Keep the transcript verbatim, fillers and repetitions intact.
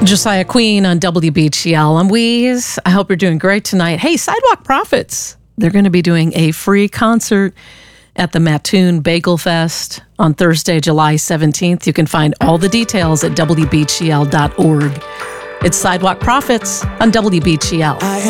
Josiah Queen on W B G L. I'm Weez. I hope you're doing great tonight. Hey, Sidewalk Prophets. They're going to be doing a free concert at the Mattoon Bagel Fest on Thursday, July seventeenth. You can find all the details at W B G L dot org. It's Sidewalk Prophets on W B G L.